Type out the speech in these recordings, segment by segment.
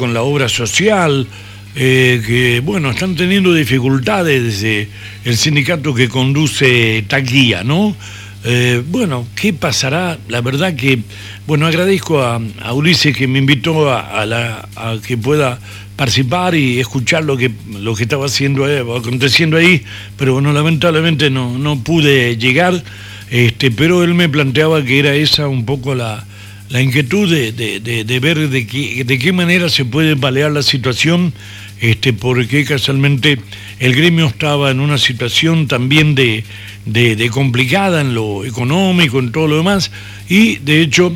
con la obra social, que, bueno, están teniendo dificultades desde el sindicato que conduce Taquía, ¿no? Bueno, ¿qué pasará? La verdad que, bueno, agradezco a Ulises que me invitó a que pueda participar y escuchar lo que estaba aconteciendo ahí, pero bueno, lamentablemente no pude llegar, pero él me planteaba que era esa un poco la inquietud de ver de qué manera se puede paliar la situación, porque casualmente el gremio estaba en una situación también de complicada en lo económico, en todo lo demás, y de hecho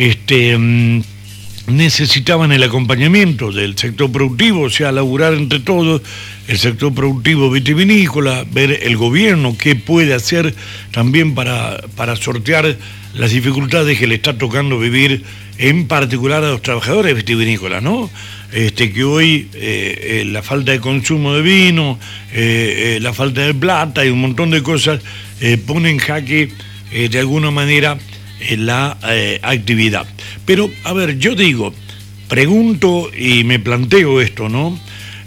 necesitaban el acompañamiento del sector productivo, o sea, laburar entre todos, el sector productivo vitivinícola, ver el gobierno qué puede hacer también para sortear las dificultades que le está tocando vivir, en particular a los trabajadores vitivinícolas, ¿no? Que hoy la falta de consumo de vino, la falta de plata y un montón de cosas ponen en jaque de alguna manera la actividad. Pero, a ver, yo pregunto y me planteo esto, ¿no?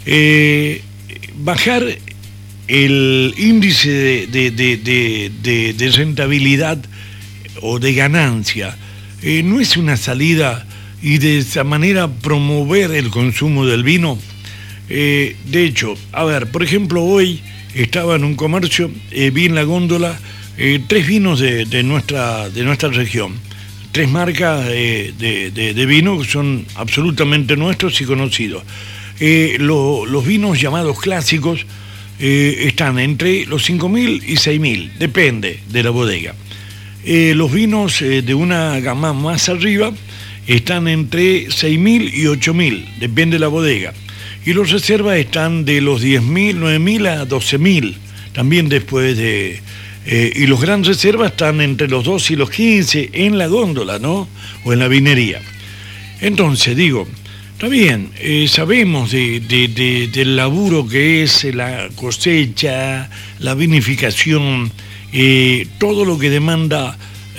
Bajar el índice de rentabilidad o de ganancia no es una salida, y de esa manera promover el consumo del vino. De hecho, a ver, por ejemplo, hoy estaba en un comercio, vi en la góndola 3 vinos de nuestra región, 3 marcas de vino que son absolutamente nuestros y conocidos. Los vinos llamados clásicos están entre los 5.000 y 6.000, depende de la bodega. Los vinos de una gama más arriba están entre 6.000 y 8.000, depende de la bodega. Y los reservas están de los 10.000, 9.000 a 12.000, también después de... y los grandes reservas están entre los 12 y los 15 en la góndola, ¿no? O en la vinería. Entonces, está bien, sabemos del laburo que es la cosecha, la vinificación, todo lo que demanda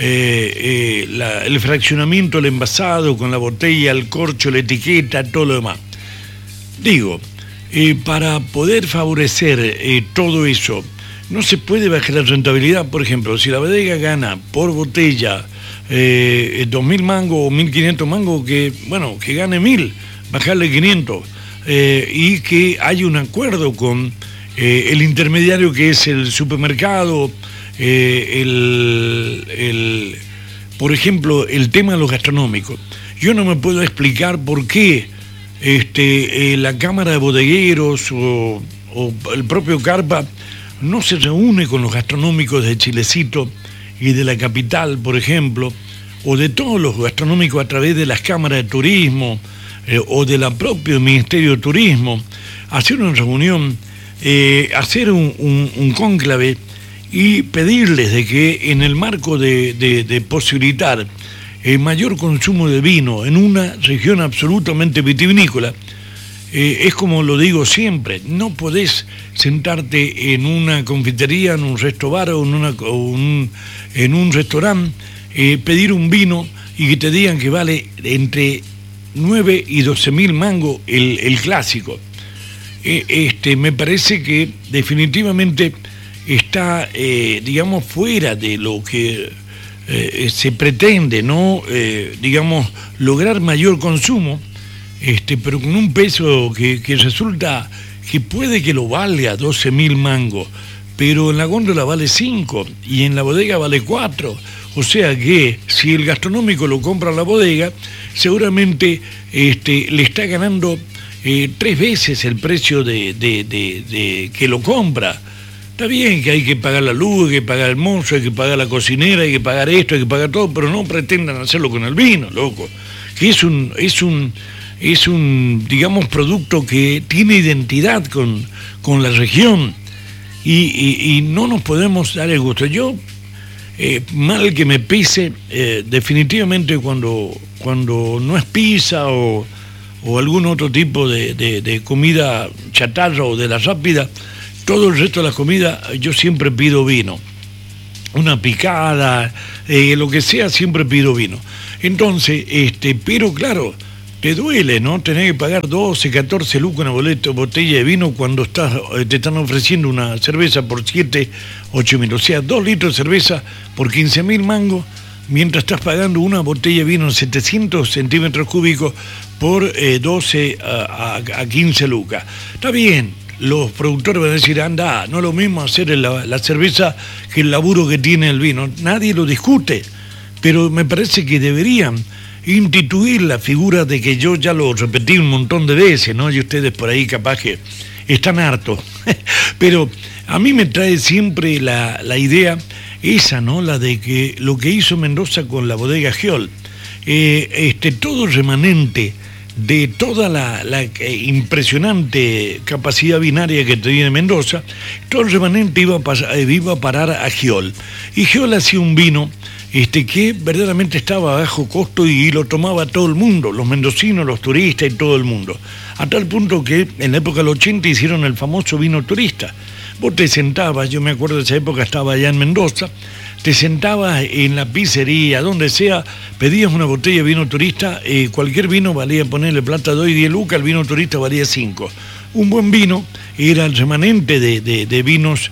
el fraccionamiento, el envasado, con la botella, el corcho, la etiqueta, todo lo demás. Para poder favorecer todo eso, no se puede bajar la rentabilidad. Por ejemplo, si la bodega gana por botella 2.000 mangos o 1.500 mangos, que gane 1.000, bajarle 500, y que haya un acuerdo con el intermediario que es el supermercado, por ejemplo, el tema de los gastronómicos. Yo no me puedo explicar por qué la Cámara de Bodegueros o el propio Carpa no se reúne con los gastronómicos de Chilecito y de la capital, por ejemplo, o de todos los gastronómicos a través de las cámaras de turismo o de la propio Ministerio de Turismo, hacer una reunión, hacer un cónclave y pedirles de que en el marco de posibilitar el mayor consumo de vino en una región absolutamente vitivinícola, es como lo digo siempre, no podés sentarte en una confitería, en un restobar o en un restaurante, pedir un vino y que te digan que vale entre 9 y 12.000 mangos el clásico. Me parece que definitivamente está, fuera de lo que se pretende, ¿no? Lograr mayor consumo, pero con un peso que resulta que puede que lo valga 12.000 mangos, pero en la góndola vale 5 y en la bodega vale 4. O sea que si el gastronómico lo compra a la bodega, seguramente le está ganando 3 veces el precio de que lo compra. Está bien que hay que pagar la luz, hay que pagar el mozo, hay que pagar la cocinera, hay que pagar esto, hay que pagar todo, pero no pretendan hacerlo con el vino, loco. Que es un producto que tiene identidad con la región y no nos podemos dar el gusto. Yo, mal que me pese, definitivamente cuando no es pizza o algún otro tipo de comida chatarra o de la rápida, todo el resto de la comida yo siempre pido vino. Una picada, lo que sea, siempre pido vino. Entonces, pero claro, te duele, ¿no? Tenés que pagar 12, 14 lucas una botella de vino cuando te están ofreciendo una cerveza por 7, 8 mil. O sea, 2 litros de cerveza por 15.000 mangos, mientras estás pagando una botella de vino en 700 centímetros cúbicos por 12 a 15 lucas. Está bien, los productores van a decir, anda, no es lo mismo hacer la cerveza que el laburo que tiene el vino. Nadie lo discute, pero me parece que deberían instituir la figura de que yo ya lo repetí un montón de veces, ¿no? Y ustedes por ahí capaz que están hartos. Pero a mí me trae siempre la idea esa, ¿no? La de que lo que hizo Mendoza con la bodega Giol, todo remanente de toda la impresionante capacidad binaria que tenía Mendoza, todo el remanente iba a parar a Giol. Y Giol hacía un vino que verdaderamente estaba a bajo costo y lo tomaba todo el mundo, los mendocinos, los turistas y todo el mundo. A tal punto que en la época del 80 hicieron el famoso vino turista. Vos te sentabas, yo me acuerdo de esa época, estaba allá en Mendoza, te sentabas en la pizzería, donde sea, pedías una botella de vino turista, cualquier vino valía, ponerle plata de hoy 10 lucas, el vino turista valía 5. Un buen vino era el remanente de vinos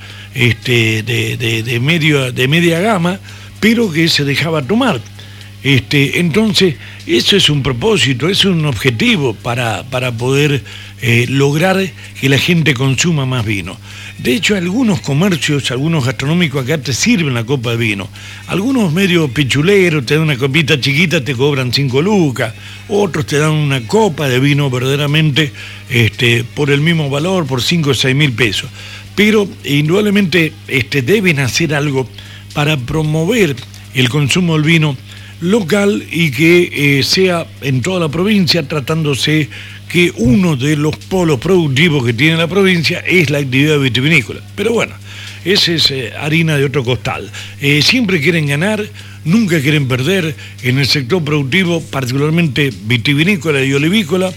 de media gama, pero que se dejaba tomar. Entonces, eso es un propósito, es un objetivo para poder lograr que la gente consuma más vino. De hecho, algunos comercios, algunos gastronómicos acá te sirven la copa de vino. Algunos medio pichuleros te dan una copita chiquita, te cobran 5 lucas. Otros te dan una copa de vino verdaderamente por el mismo valor, por 5 o 6 mil pesos. Pero indudablemente deben hacer algo para promover el consumo del vino local y que sea en toda la provincia, tratándose que uno de los polos productivos que tiene la provincia es la actividad vitivinícola. Pero bueno, esa es harina de otro costal. Siempre quieren ganar, nunca quieren perder en el sector productivo, particularmente vitivinícola y olivícola.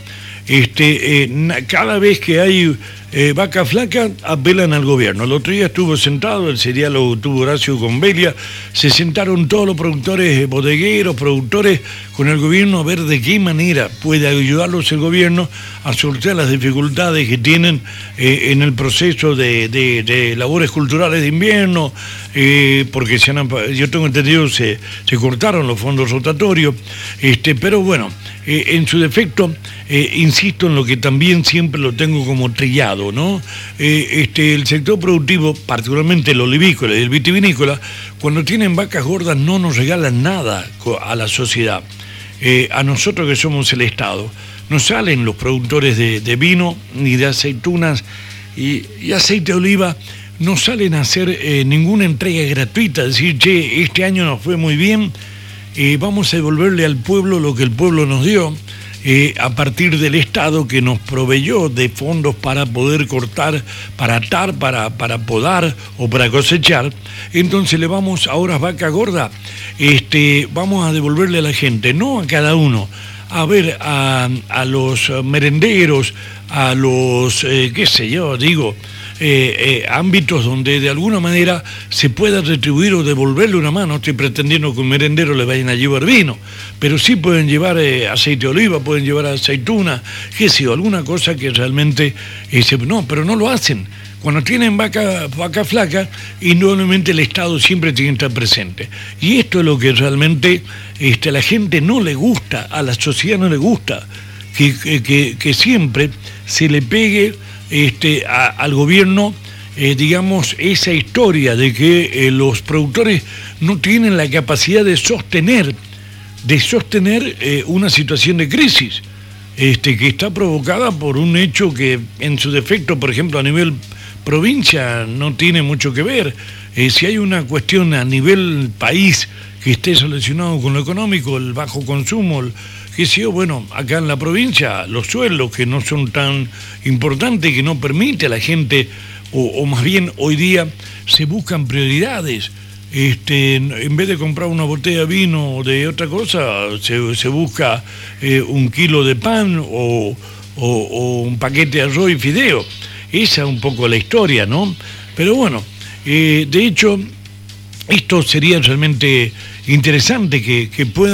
Cada vez que hay vaca flaca, apelan al gobierno. El otro día estuvo sentado, el serial lo tuvo Horacio Convelia, se sentaron todos los productores bodegueros, productores con el gobierno a ver de qué manera puede ayudarlos el gobierno a sortear las dificultades que tienen en el proceso de labores culturales de invierno, porque yo tengo entendido se cortaron los fondos rotatorios, pero bueno, en su defecto, insisto en lo que también siempre lo tengo como trillado, ¿no? El sector productivo, particularmente el olivícola y el vitivinícola, cuando tienen vacas gordas no nos regalan nada a la sociedad. A nosotros que somos el Estado, no salen los productores de vino ni de aceitunas y aceite de oliva, no salen a hacer ninguna entrega gratuita, decir, che, este año nos fue muy bien, vamos a devolverle al pueblo lo que el pueblo nos dio, a partir del Estado que nos proveyó de fondos para poder cortar, para atar, para podar o para cosechar. Entonces le vamos, ahora vaca gorda, vamos a devolverle a la gente, no a cada uno, a ver, a los merenderos, a los, ámbitos donde de alguna manera se pueda retribuir o devolverle una mano. No estoy pretendiendo que un merendero le vayan a llevar vino, pero sí pueden llevar aceite de oliva, pueden llevar aceituna, alguna cosa que realmente no, pero no lo hacen. Cuando tienen vaca flaca, indudablemente el Estado siempre tiene que estar presente. Y esto es lo que realmente a la gente no le gusta, a la sociedad no le gusta, que siempre se le pegue al gobierno, esa historia de que los productores no tienen la capacidad de sostener una situación de crisis, que está provocada por un hecho que en su defecto, por ejemplo, a nivel provincia no tiene mucho que ver. Si hay una cuestión a nivel país que esté solucionado con lo económico, el bajo consumo, bueno, acá en la provincia los sueldos que no son tan importantes, que no permite a la gente, o más bien hoy día se buscan prioridades. En vez de comprar una botella de vino o de otra cosa, se busca 1 kilo de pan o un paquete de arroz y fideo. Esa es un poco la historia, ¿no? Pero bueno, de hecho, esto sería realmente interesante que puedan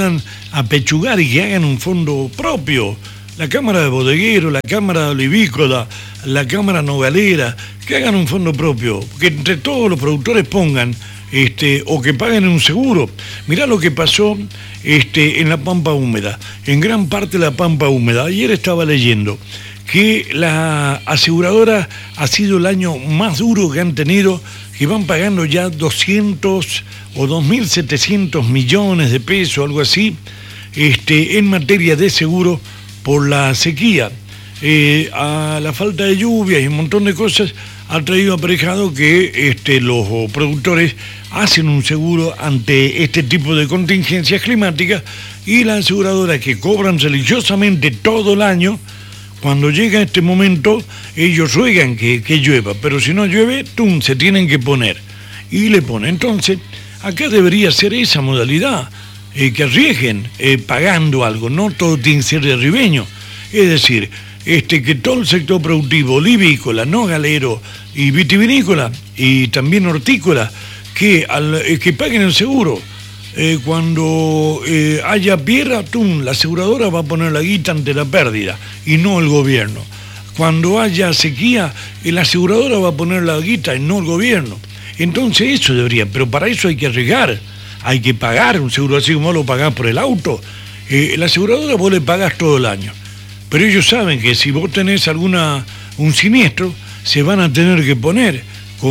apechugar y que hagan un fondo propio. La Cámara de Bodegueros, la Cámara Olivícola, la Cámara Nogalera, que hagan un fondo propio, que entre todos los productores pongan, o que paguen un seguro. Mirá lo que pasó en la Pampa Húmeda, en gran parte de la Pampa Húmeda. Ayer estaba leyendo que la aseguradora ha sido el año más duro que han tenido, que van pagando ya 200 o 2.700 millones de pesos, algo así, en materia de seguro por la sequía. A la falta de lluvia y un montón de cosas ha traído aparejado que los productores hacen un seguro ante este tipo de contingencias climáticas, y las aseguradoras que cobran religiosamente todo el año, cuando llega este momento, ellos ruegan que llueva, pero si no llueve, se tienen que poner. Y le ponen. Entonces, acá debería ser esa modalidad, que arriesguen pagando algo, no todo tiene que ser de ribeño. Es decir, que todo el sector productivo, olivícola, nogalero y vitivinícola, y también hortícola, que paguen el seguro. Cuando haya piedra, la aseguradora va a poner la guita ante la pérdida y no el gobierno. Cuando haya sequía, la aseguradora va a poner la guita y no el gobierno. Entonces eso debería, pero para eso hay que arriesgar, hay que pagar un seguro, así como lo pagás por el auto. La aseguradora vos le pagás todo el año, pero ellos saben que si vos tenés un siniestro, se van a tener que poner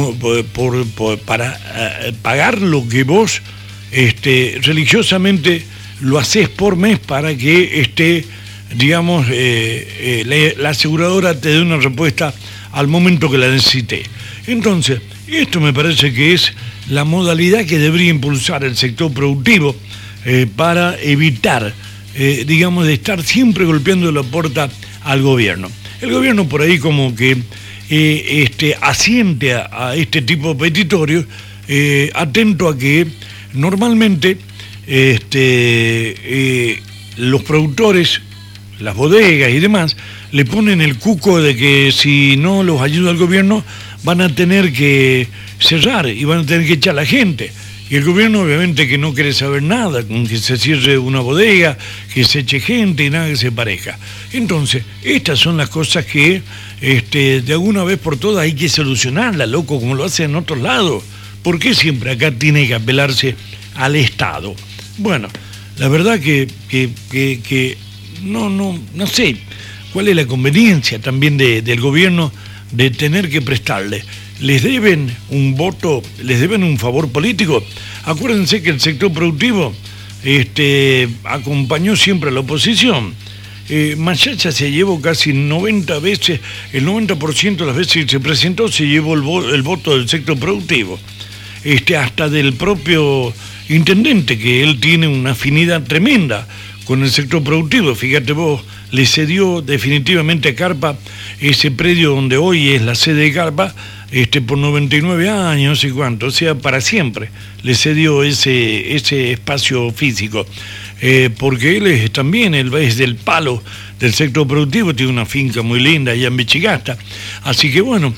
para pagar lo que vos religiosamente lo hacés por mes, para que digamos, la aseguradora te dé una respuesta al momento que la necesite. Entonces, esto me parece que es la modalidad que debería impulsar el sector productivo para evitar, digamos, de estar siempre golpeando la puerta al gobierno. El gobierno por ahí como que asiente a este tipo de petitorios, atento a que normalmente los productores, las bodegas y demás, le ponen el cuco de que si no los ayuda el gobierno van a tener que cerrar y van a tener que echar a la gente. Y el gobierno obviamente que no quiere saber nada, con que se cierre una bodega, que se eche gente y nada que se pareja. Entonces, estas son las cosas que de alguna vez por todas hay que solucionarlas, loco, como lo hacen en otros lados. ¿Por qué siempre acá tiene que apelarse al Estado? Bueno, la verdad que no sé cuál es la conveniencia también del gobierno de tener que prestarle. Les deben un voto, les deben un favor político. Acuérdense que el sector productivo acompañó siempre a la oposición. Machacha se llevó casi 90 veces, el 90% de las veces que se presentó se llevó el voto del sector productivo. Hasta del propio intendente, que él tiene una afinidad tremenda con el sector productivo. Fíjate vos, le cedió definitivamente a Carpa ese predio donde hoy es la sede de Carpa, por 99 años, no sé cuánto, o sea, para siempre le cedió ese espacio físico, porque él también es del palo del sector productivo, tiene una finca muy linda allá en Bichigasta, así que bueno,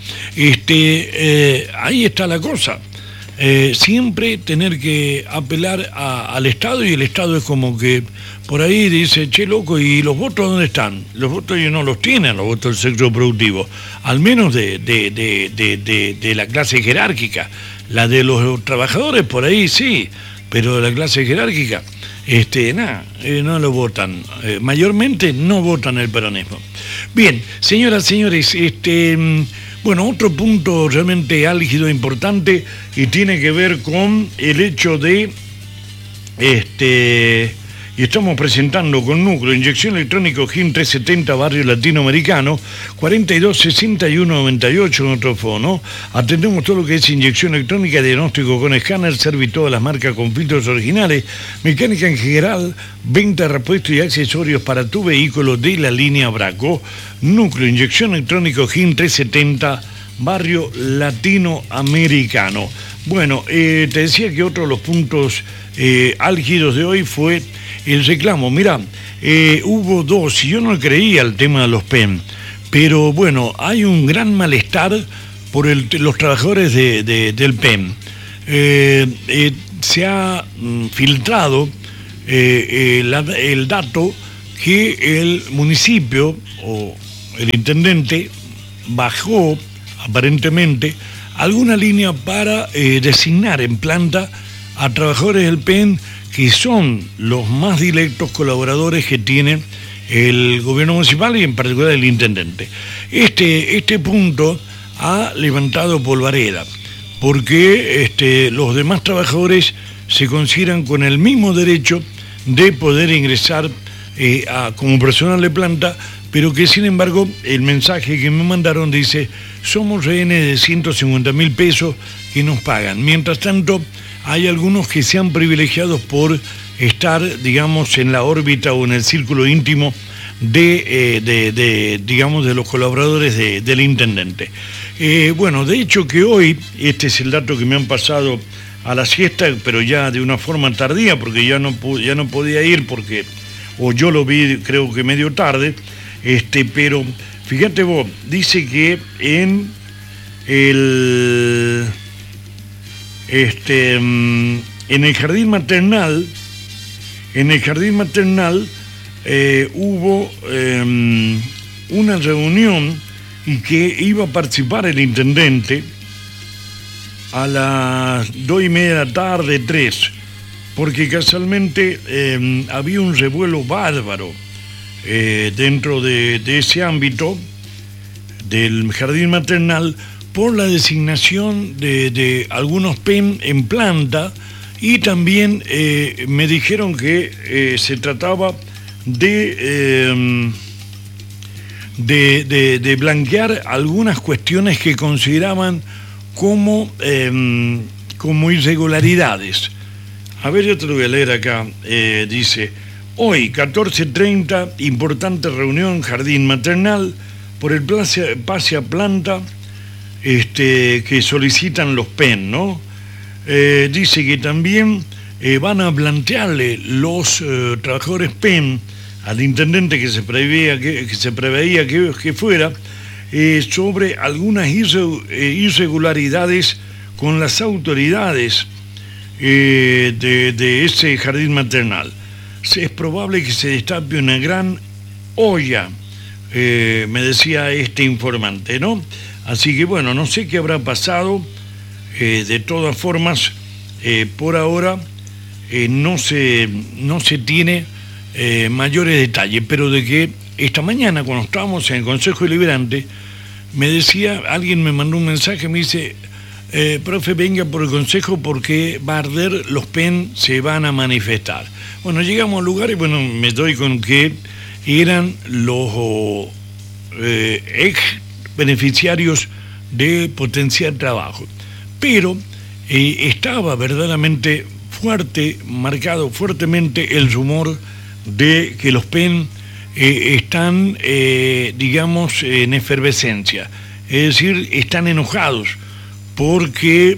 ahí está la cosa. Siempre tener que apelar al Estado, y el Estado es como que por ahí dice, che loco, ¿y los votos dónde están? Los votos ellos no los tienen, los votos del sector productivo, al menos de la clase jerárquica. La de los trabajadores por ahí sí, pero de la clase jerárquica no lo votan, mayormente no votan el peronismo. Bien, señoras, señores, bueno, otro punto realmente álgido e importante, y tiene que ver con el hecho de, y estamos presentando con Núcleo, inyección electrónico GIN 370, barrio latinoamericano, 426198 en otro fono. Atendemos todo lo que es inyección electrónica, diagnóstico con escáner, serví todas las marcas con filtros originales, mecánica en general, venta de repuestos y accesorios para tu vehículo de la línea Braco. Núcleo, inyección electrónico GIN 370, barrio latinoamericano. Bueno, te decía que otro de los puntos álgidos de hoy fue el reclamo. Mirá, hubo dos, y yo no creía el tema de los PEM, pero bueno, hay un gran malestar por los trabajadores del PEM. Se ha filtrado el dato que el municipio o el intendente bajó aparentemente alguna línea para designar en planta a trabajadores del PEN que son los más directos colaboradores que tiene el gobierno municipal y en particular el intendente. Este punto ha levantado polvareda, porque los demás trabajadores se consideran con el mismo derecho de poder ingresar como personal de planta, pero que sin embargo el mensaje que me mandaron dice: somos rehenes de 150.000 pesos que nos pagan. Mientras tanto, hay algunos que se han privilegiado por estar, digamos, en la órbita o en el círculo íntimo digamos, de los colaboradores del intendente. Bueno, de hecho que hoy, este es el dato que me han pasado a la siesta, pero ya de una forma tardía, porque ya no podía ir, porque, o yo lo vi creo que medio tarde, pero fíjate vos, dice que en el jardín maternal, hubo una reunión y que iba a participar el intendente a las 2:30 de la tarde, 3, porque casualmente había un revuelo bárbaro dentro de ese ámbito del jardín maternal por la designación de algunos PEN en planta, y también me dijeron que se trataba de blanquear algunas cuestiones que consideraban como irregularidades. A ver, yo te lo voy a leer acá. Dice: hoy, 14:30, importante reunión, jardín maternal, por el pase a planta que solicitan los PEN, ¿no? Dice que también van a plantearle los trabajadores PEN al intendente que se preveía que fuera, sobre algunas irregularidades con las autoridades de ese jardín maternal. Es probable que se destape una gran olla, me decía este informante, ¿no? Así que bueno, no sé qué habrá pasado. De todas formas, por ahora no se tiene mayores detalles, pero de que esta mañana, cuando estábamos en el Consejo Deliberante, me decía, alguien me mandó un mensaje, me dice: profe, venga por el Consejo porque va a arder, los PEN se van a manifestar. Bueno, llegamos al lugar y bueno, me doy con que eran los ex beneficiarios de Potenciar Trabajo. Pero estaba verdaderamente marcado fuertemente el rumor de que los PEN están, digamos, en efervescencia. Es decir, están enojados porque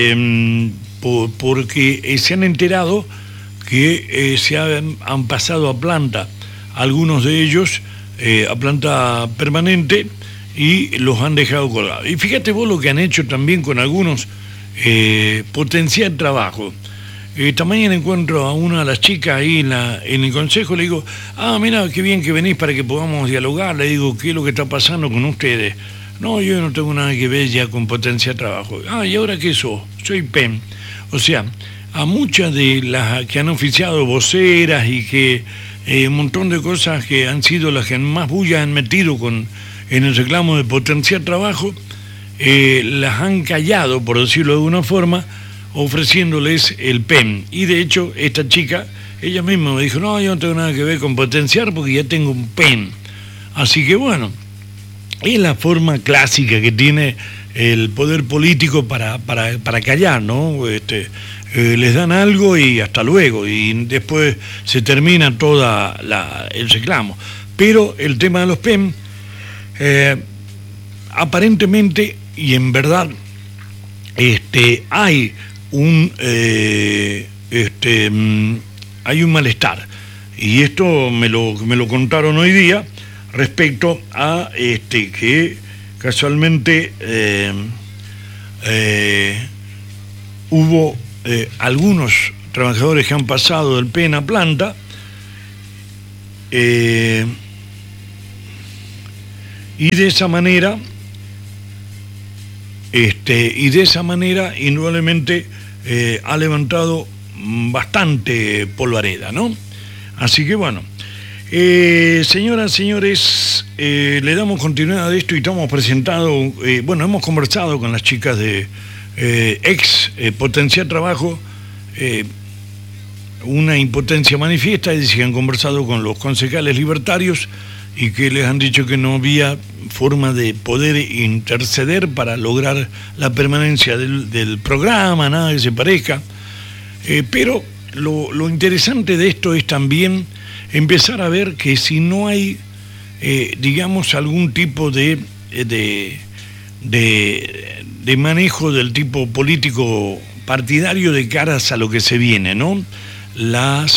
se han enterado que se han pasado a planta, algunos de ellos a planta permanente, y los han dejado colgados. Y fíjate vos lo que han hecho también con algunos Potenciar Trabajo. Esta mañana encuentro a una de las chicas ahí en el consejo, le digo: mira, qué bien que venís para que podamos dialogar. Le digo: ¿qué es lo que está pasando con ustedes? No, yo no tengo nada que ver ya con Potenciar Trabajo. ¿Y ahora qué sos? Soy PEN. O sea, a muchas de las que han oficiado voceras y que un montón de cosas que han sido las que más bulla han metido en el reclamo de Potenciar Trabajo, las han callado, por decirlo de alguna forma, ofreciéndoles el PEN. Y de hecho, esta chica, ella misma me dijo: no, yo no tengo nada que ver con Potenciar porque ya tengo un PEN. Así que bueno, es la forma clásica que tiene el poder político para callar, ¿no? Les dan algo y hasta luego, y después se termina todo el reclamo. Pero el tema de los PEN, aparentemente y en verdad, hay un malestar, y esto me lo contaron hoy día respecto a que casualmente hubo algunos trabajadores que han pasado del PEN a planta. Y de esa manera, indudablemente ha levantado bastante polvareda, ¿no? Así que bueno, señoras, señores, le damos continuidad a esto y estamos presentando, hemos conversado con las chicas de Potenciar Trabajo, una impotencia manifiesta, y que han conversado con los concejales libertarios y que les han dicho que no había forma de poder interceder para lograr la permanencia del programa, nada que se parezca. Pero lo interesante de esto es también empezar a ver que si no hay, digamos, algún tipo de manejo del tipo político partidario de caras a lo que se viene, ¿no? Las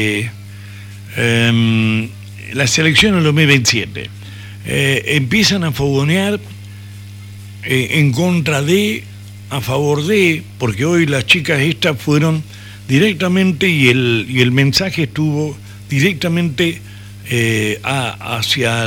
elecciones del 2027 empiezan a fogonear en contra de, a favor de, porque hoy las chicas estas fueron directamente y el mensaje estuvo directamente hacia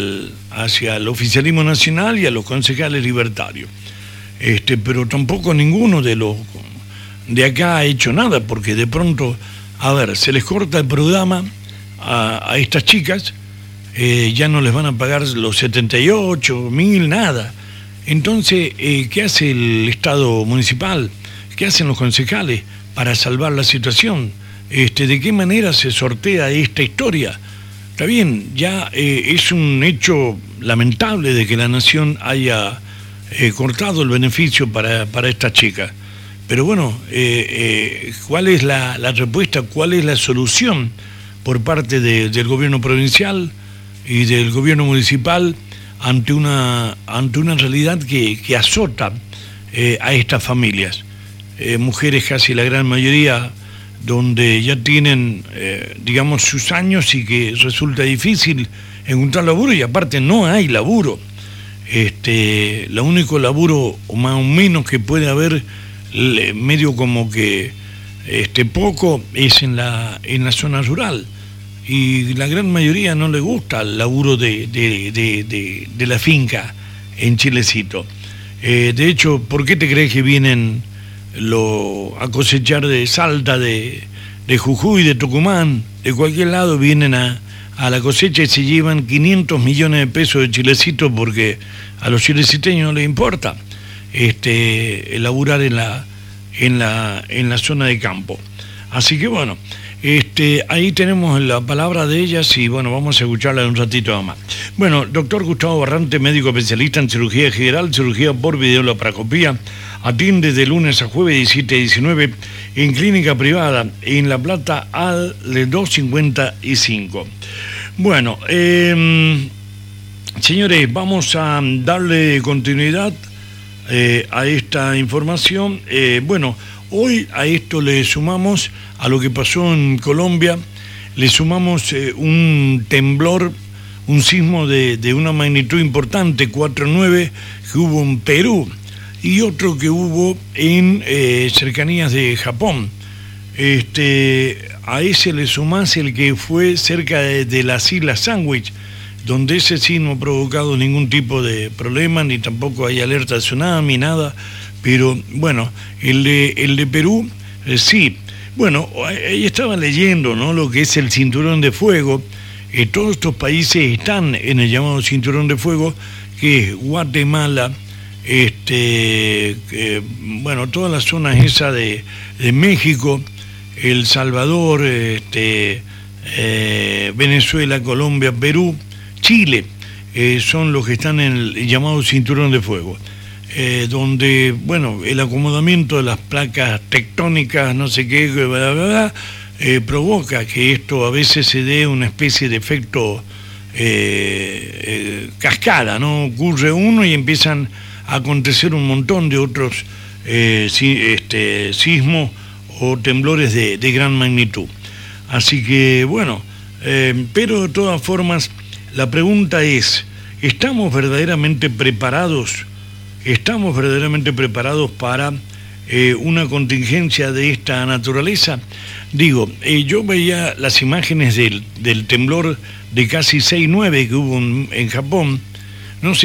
el oficialismo nacional y a los concejales libertarios. Pero tampoco ninguno de los de acá ha hecho nada, porque de pronto, a ver, se les corta el programa a estas chicas, ya no les van a pagar los 78.000, nada. Entonces, ¿qué hace el Estado municipal? ¿Qué hacen los concejales para salvar la situación? ¿De qué manera se sortea esta historia? Está bien, ya es un hecho lamentable de que la nación haya cortado el beneficio para estas chicas. Pero bueno, ¿cuál es la respuesta? ¿Cuál es la solución por parte del gobierno provincial y del gobierno municipal ante una realidad que azota a estas familias? Mujeres, casi la gran mayoría, donde ya tienen, digamos, sus años y que resulta difícil encontrar laburo, y aparte no hay laburo. Lo único laburo, o más o menos, que puede haber, medio como que poco, es en la zona rural, y la gran mayoría no le gusta el laburo de la finca en Chilecito. De hecho, ¿por qué te crees que vienen a cosechar de Salta, de Jujuy, de Tucumán, de cualquier lado? Vienen a la cosecha y se llevan 500 millones de pesos de Chilecito, porque a los chileciteños no les importa laburar en la zona de campo. Así que bueno, ahí tenemos la palabra de ellas y bueno, vamos a escucharla un ratito más. Bueno, doctor Gustavo Barrante, médico especialista en cirugía general, cirugía por videolaparoscopía, atiende de lunes a jueves 17 a 19 en clínica privada en La Plata al 255. Bueno, señores, vamos a darle continuidad a esta información. Hoy a esto le sumamos, a lo que pasó en Colombia, le sumamos un temblor, un sismo de una magnitud importante, 4.9, que hubo en Perú, y otro que hubo en cercanías de Japón. A ese le sumás el que fue cerca de las Islas Sandwich, donde ese sí no ha provocado ningún tipo de problema, ni tampoco hay alerta de tsunami, nada. Pero bueno, el de Perú, sí. Bueno, ahí estaba leyendo, ¿no?, lo que es el cinturón de fuego. Todos estos países están en el llamado cinturón de fuego, que es Guatemala, todas las zonas esas de México, El Salvador, Venezuela, Colombia, Perú, Chile, son los que están en el llamado cinturón de fuego. Donde, bueno, el acomodamiento de las placas tectónicas, no sé qué, provoca que esto a veces se dé una especie de efecto cascada, ¿no? Ocurre uno y empiezan a acontecer un montón de otros sismos o temblores de gran magnitud. Así que, bueno, pero de todas formas, la pregunta es, ¿estamos verdaderamente preparados para una contingencia de esta naturaleza. Digo, yo veía las imágenes del temblor de casi 6,9 que hubo en Japón,